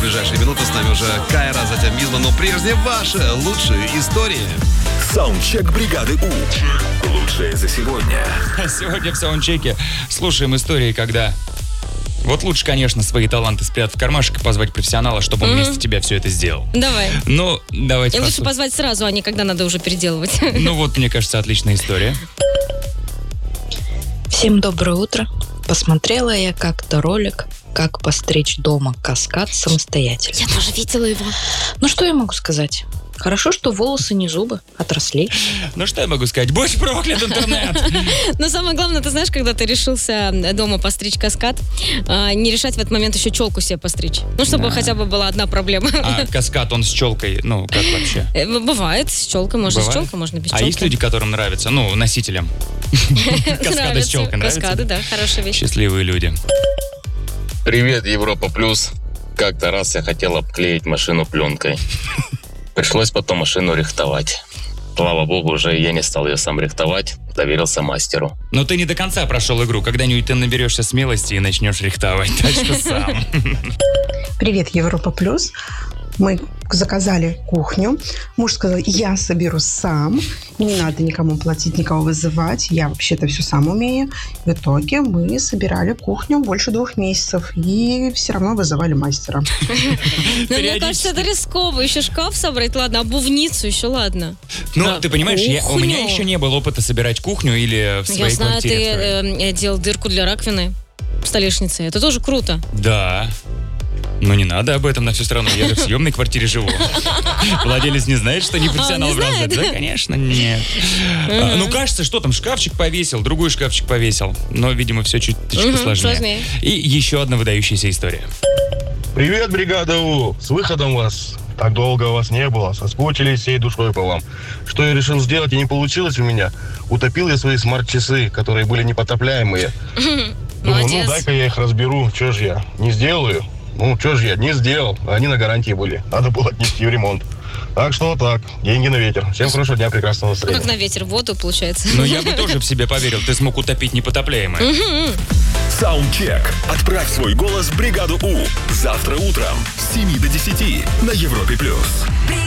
ближайшие минуты. С нами уже Кайра, затем Мизма. Но прежде ваши лучшие истории. Саундчек бригады У. Лучшее за сегодня. Сегодня в саундчеке слушаем истории, когда... Вот лучше, конечно, свои таланты спрятать в кармашек и позвать профессионала, чтобы он вместо тебя все это сделал. Давай. Ну, давайте И лучше позвать сразу, а не когда надо уже переделывать. Ну вот, мне кажется, отличная история. Всем доброе утро. Посмотрела я как-то ролик, как постричь дома каскад самостоятельно. Я тоже видела его. Ну что я могу сказать? Хорошо, что волосы не зубы, отросли. Ну что я могу сказать? Будь проклят, интернет! Но самое главное, ты знаешь, когда ты решился дома постричь каскад, не решать в этот момент еще челку себе постричь. Ну, чтобы хотя бы была одна проблема. А каскад, он с челкой, ну, как вообще? Бывает, с челкой. Можно Бывает? с челкой, можно без челки. А есть люди, которым нравится, ну, носителям? Каскады с челкой нравятся? Каскады, да, хорошая вещь. Счастливые люди. Привет, Европа Плюс. Как-то раз я хотел обклеить машину пленкой. Пришлось потом машину рихтовать. Слава богу, уже я не стал ее сам рихтовать, доверился мастеру. Но ты не до конца прошел игру. Когда-нибудь ты наберешься смелости и начнешь рихтовать тачку сам. Привет, Европа Плюс. Мы заказали кухню. Муж сказал, я соберу сам. Не надо никому платить, никого вызывать. Я вообще-то все сам умею. В итоге мы собирали кухню больше 2 месяцев. И все равно вызывали мастера. Но мне кажется, это рисково. Еще шкаф собрать, ладно, обувницу еще ладно. Ну, ты понимаешь, у меня еще не было опыта собирать кухню или в своей Я знаю, квартире. ты делал дырку для раковины в столешнице. Это тоже круто. Да. Но не надо об этом на всю страну. Я же в съемной квартире живу. Владелец не знает, что не профессионал в разряд? Да, конечно, нет. Ну, кажется, что там, шкафчик повесил, другой шкафчик повесил. Но, видимо, все чуть-чуть сложнее. И еще одна выдающаяся история. Привет, бригада У! С выходом вас. Так долго вас не было. Соскучились всей душой по вам. Что я решил сделать и не получилось у меня? Утопил я свои смарт-часы, которые были непотопляемые. Думаю, ну дай-ка я их разберу. Че ж я, не сделаю? Ну, что же я не сделал, они на гарантии были. Надо было отнести в ремонт. Так что вот так, деньги на ветер. Всем хорошего дня, прекрасного настроения. Как на ветер, в воду, получается. Ну, я бы тоже в себе поверил. Ты смог утопить непотопляемое. Саундчек. Отправь свой голос в бригаду У. Завтра утром с 7 до 10 на Европе+.